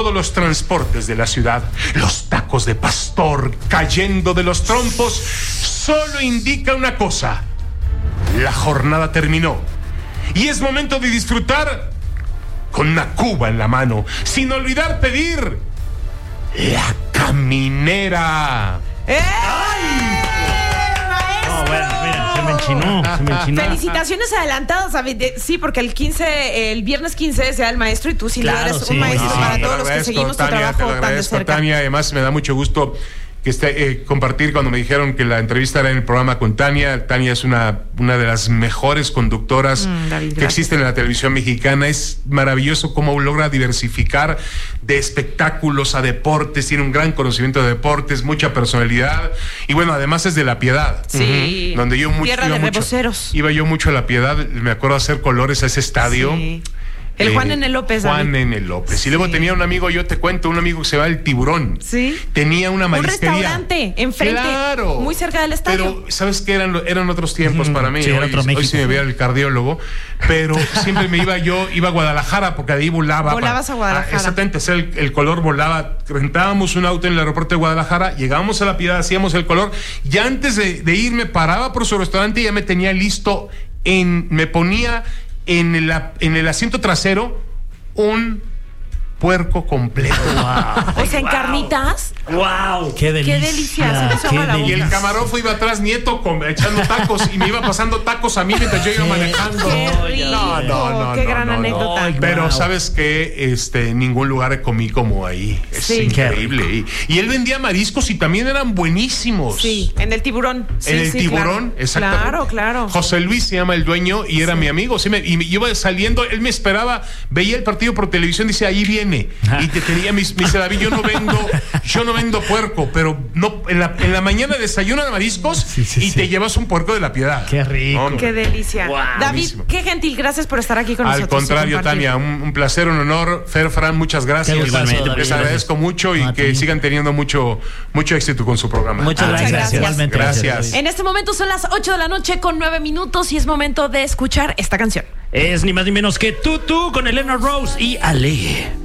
todos los transportes de la ciudad, los tacos de pastor cayendo de los trompos, solo indica una cosa: la jornada terminó y es momento de disfrutar con una cuba en la mano, sin olvidar pedir la caminera. No, bueno, mira, se me enchinó. Felicitaciones adelantadas, sí, porque el viernes 15 sea el maestro y tú sin duda eres un maestro para todos los que seguimos tu trabajo tan de cerca. Tania, además me da mucho gusto que compartir cuando me dijeron que la entrevista era en el programa con Tania. Tania es una de las mejores conductoras David, que existen en la televisión mexicana. Es maravilloso cómo logra diversificar de espectáculos a deportes, tiene un gran conocimiento de deportes, mucha personalidad, y bueno, además es de La Piedad, sí, donde yo tierra de reboceros. Iba yo mucho a La Piedad, me acuerdo hacer colores a ese estadio. Sí. El Juan N. López. Juan N. López. Sí. Y luego tenía un amigo, yo te cuento, un amigo que se va al Tiburón. Sí. Tenía una marisquería. Un restaurante enfrente. Claro. Muy cerca del estadio. Pero, ¿sabes qué? Eran otros tiempos para mí. Sí, hoy sí me veía el cardiólogo. Pero siempre iba a Guadalajara, porque de ahí volaba. Volabas a Guadalajara. Exactamente, el color volaba. Rentábamos un auto en el aeropuerto de Guadalajara, llegábamos a La Piedad, hacíamos el color. Ya antes de irme, paraba por su restaurante y ya me tenía listo. Me ponía en el asiento trasero un puerco completo. Wow. O sea, en carnitas. ¡Wow! ¡Qué delicia! ¡Qué delicia! Se me hizo agua la boca. Y el camarógrafo iba atrás, Nieto, echando tacos, y me iba pasando tacos a mí mientras yo iba manejando. ¡Qué rico! No, ¡Qué gran anécdota! No. Pero Wow. ¿sabes qué? En ningún lugar comí como ahí. Es Sí. increíble. Y él vendía mariscos y también eran buenísimos. Sí, en el Tiburón. Sí, En el sí, Tiburón, claro. exactamente. Claro. José Luis se llama el dueño y era mi amigo. Sí, y yo iba saliendo, él me esperaba, veía el partido por televisión, dice, ahí viene. Y me dice, David, yo no vendo puerco, pero no, en la mañana desayuno de mariscos y te llevas un puerco de La Piedad. ¡Qué rico! Hombre. Qué delicia. Wow. David, Buenísimo. qué gentil, gracias por estar aquí con Al nosotros. contrario, Tania, un placer, un honor. Fran, muchas gracias. Qué gustazo, David. Les agradezco mucho y A que ti. sigan teniendo mucho éxito con su programa. Muchas gracias. Igualmente. Gracias. En este momento son las 8 de la noche con 9 minutos y es momento de escuchar esta canción. Es ni más ni menos que Tú con Elena Rose y Ale.